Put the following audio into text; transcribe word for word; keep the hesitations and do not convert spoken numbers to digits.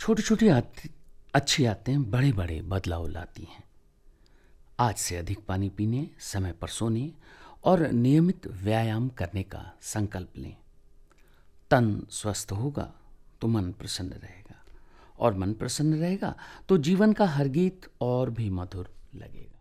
छोटी छोटी आदतें, अच्छी आदतें बड़े बड़े बदलाव लाती हैं। आज से अधिक पानी पीने, समय पर सोने और नियमित व्यायाम करने का संकल्प लें। तन स्वस्थ होगा तो मन प्रसन्न रहेगा, और मन प्रसन्न रहेगा तो जीवन का हर गीत और भी मधुर लगेगा।